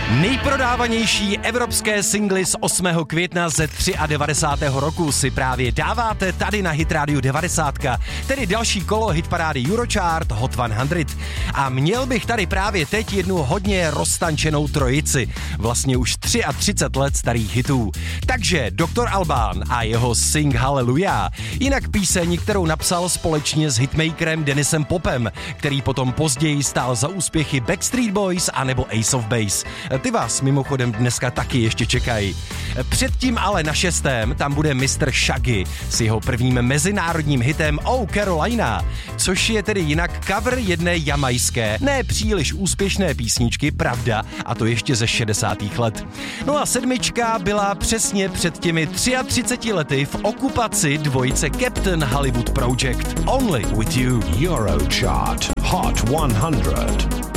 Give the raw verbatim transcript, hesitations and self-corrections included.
Nejprodávanější evropské singly z osmého května ze devadesátého třetího roku si právě dáváte tady na Hit Radio devadesát, tedy další kolo hitparády Eurochart Hot sto. A měl bych tady právě teď jednu hodně roztančenou trojici, vlastně už třicet tři let starých hitů. Takže doktor Alban a jeho Sing Hallelujah, jinak píseň, kterou napsal společně s hitmakerem Dennisem Popem, který potom později stál za úspěchy Backstreet Boys a nebo Ace of Base. Ty vás mimochodem dneska taky ještě čekají. Předtím ale na šestém tam bude mister Shaggy s jeho prvním mezinárodním hitem Oh Carolina, což je tedy jinak cover jedné jamajské, ne příliš úspěšné písničky, pravda, a to ještě ze šedesátých let. No a sedmička byla přesně před těmi třiatřiceti tři lety v okupaci dvojice Captain Hollywood Project Only With You. Eurochart Hot sto.